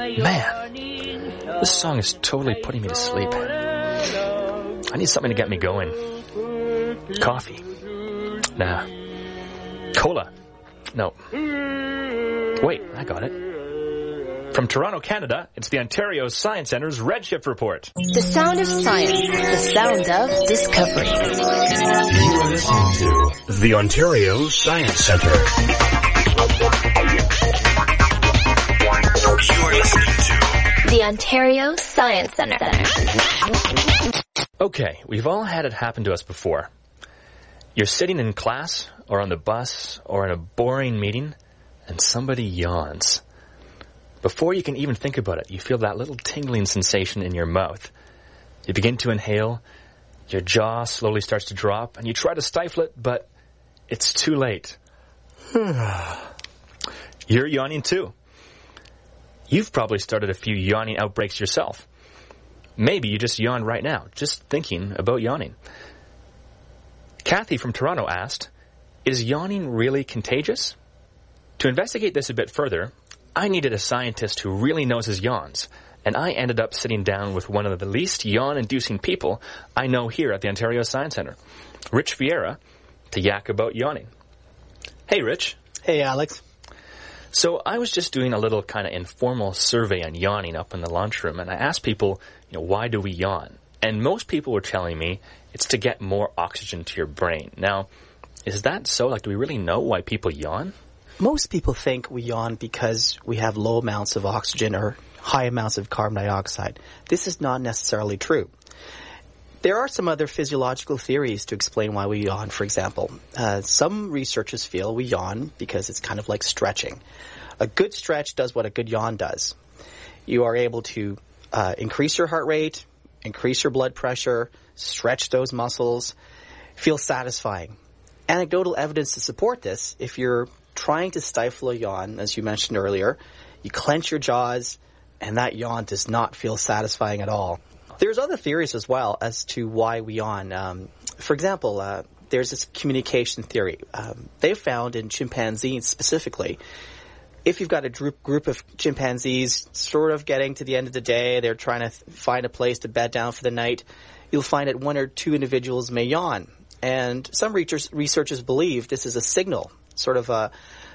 Man, this song is totally putting me to sleep. I need something to get me going. Coffee. Nah. Cola. No. Wait, I got it. From Toronto, Canada, it's the Ontario Science Centre's Redshift Report. The sound of science, the sound of discovery. You are listening to the Ontario Science Centre. You are listening to the Ontario Science Centre. Okay, we've all had it happen to us before. You're sitting in class, or on the bus, or in a boring meeting, and somebody yawns. Before you can even think about it, you feel that little tingling sensation in your mouth. You begin to inhale, your jaw slowly starts to drop, and you try to stifle it, but it's too late. You're yawning too. You've probably started a few yawning outbreaks yourself. Maybe you just yawned right now, just thinking about yawning. Kathy from Toronto asked, is yawning really contagious? To investigate this a bit further, I needed a scientist who really knows his yawns, and I ended up sitting down with one of the least yawn-inducing people I know here at the Ontario Science Centre, Rich Vieira, to yak about yawning. Hey, Rich. Hey, Alex. So I was just doing a little kind of informal survey on yawning up in the lunchroom, and I asked people, why do we yawn? And most people were telling me it's to get more oxygen to your brain. Now, is that so? Do we really know why people yawn? Most people think we yawn because we have low amounts of oxygen or high amounts of carbon dioxide. This is not necessarily true. There are some other physiological theories to explain why we yawn, for example. Some researchers feel we yawn because it's kind of like stretching. A good stretch does what a good yawn does. You are able to increase your heart rate, increase your blood pressure, stretch those muscles, feel satisfying. Anecdotal evidence to support this, if you're trying to stifle a yawn, as you mentioned earlier, you clench your jaws, and that yawn does not feel satisfying at all. There's other theories as well as to why we yawn. For example, there's this communication theory. They found in chimpanzees specifically, if you've got a group of chimpanzees sort of getting to the end of the day, they're trying to find a place to bed down for the night, you'll find that one or two individuals may yawn. And some researchers believe this is a signal, sort of a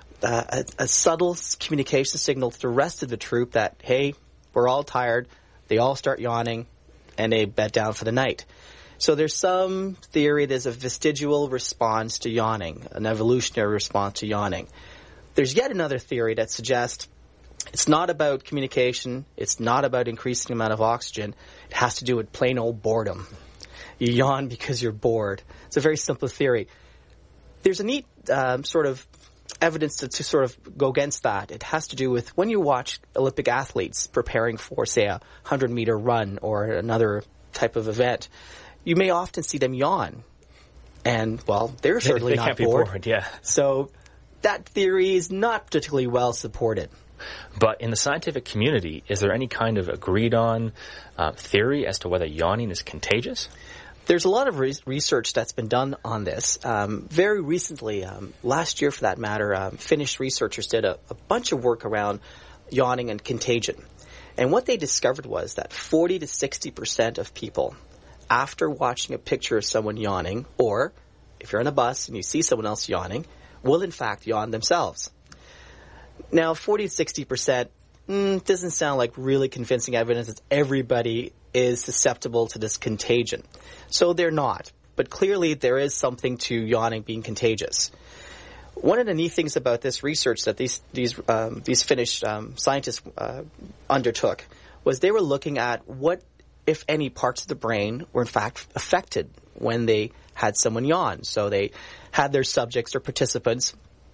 subtle communication signal to the rest of the troop that, hey, we're all tired, they all start yawning, and they bed down for the night. So there's some theory there's a vestigial response to yawning, an evolutionary response to yawning. There's yet another theory that suggests it's not about communication, it's not about increasing the amount of oxygen, it has to do with plain old boredom. You yawn because you're bored. It's a very simple theory. There's a neat sort of evidence to sort of go against that. It has to do with when you watch Olympic athletes preparing for, say, a 100-meter run or another type of event, you may often see them yawn. And, well, they're certainly they not can't be bored, yeah. So that theory is not particularly well supported. But in the scientific community, is there any kind of agreed-on theory as to whether yawning is contagious? There's a lot of research that's been done on this. Very recently, last year for that matter, Finnish researchers did a bunch of work around yawning and contagion. And what they discovered was that 40 to 60% of people, after watching a picture of someone yawning, or if you're on a bus and you see someone else yawning, will in fact yawn themselves. Now, 40 to 60% doesn't sound like really convincing evidence that everybody is susceptible to this contagion. So they're not. But clearly there is something to yawning being contagious. One of the neat things about this research that these Finnish scientists undertook was they were looking at what, if any, parts of the brain were in fact affected when they had someone yawn. So they had their subjects or participants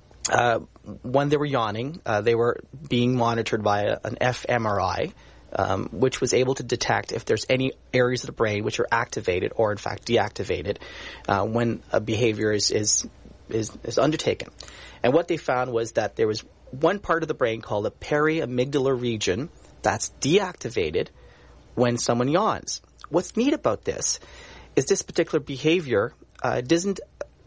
when they were yawning, they were being monitored by an fMRI, which was able to detect if there's any areas of the brain which are activated or in fact deactivated when a behavior is undertaken. And what they found was that there was one part of the brain called the periamygdala region that's deactivated when someone yawns. What's neat about this is this particular behavior doesn't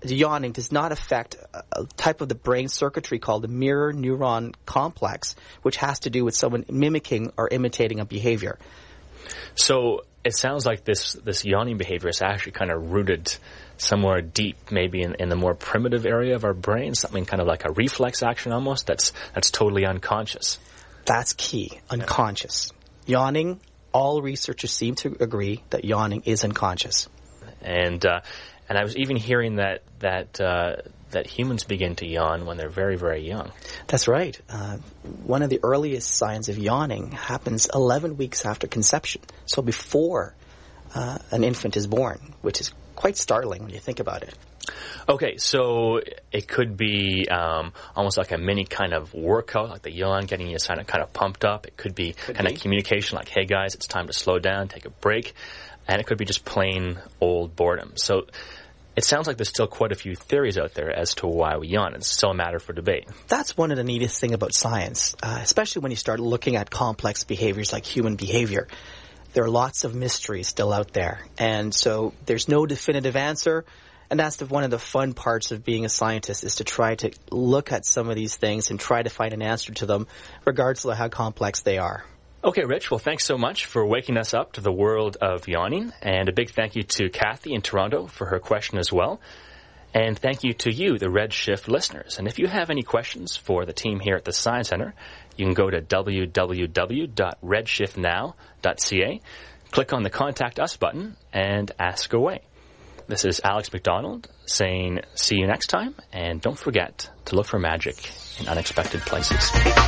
yawning does not affect a type of the brain circuitry called the mirror neuron complex, which has to do with someone mimicking or imitating a behavior. So it sounds like this yawning behavior is actually kind of rooted somewhere deep, maybe in the more primitive area of our brain, something kind of like a reflex action almost that's totally unconscious. That's key, unconscious. Yawning, all researchers seem to agree that yawning is unconscious. And I was even hearing that humans begin to yawn when they're very, very young. That's right. One of the earliest signs of yawning happens 11 weeks after conception, so before an infant is born, which is quite startling when you think about it. Okay, so it could be almost like a mini kind of workout, like the yawn, getting you kind of pumped up. It could be kind of communication, like, hey guys, it's time to slow down, take a break. And it could be just plain old boredom. So it sounds like there's still quite a few theories out there as to why we yawn. It's still a matter for debate. That's one of the neatest things about science, especially when you start looking at complex behaviors like human behavior. There are lots of mysteries still out there. And so there's no definitive answer. And that's one of the fun parts of being a scientist, is to try to look at some of these things and try to find an answer to them, regardless of how complex they are. Okay, Rich, well, thanks so much for waking us up to the world of yawning. And a big thank you to Kathy in Toronto for her question as well. And thank you to you, the Redshift listeners. And if you have any questions for the team here at the Science Center, you can go to www.redshiftnow.ca, click on the Contact Us button, and ask away. This is Alex McDonald saying see you next time, and don't forget to look for magic in unexpected places.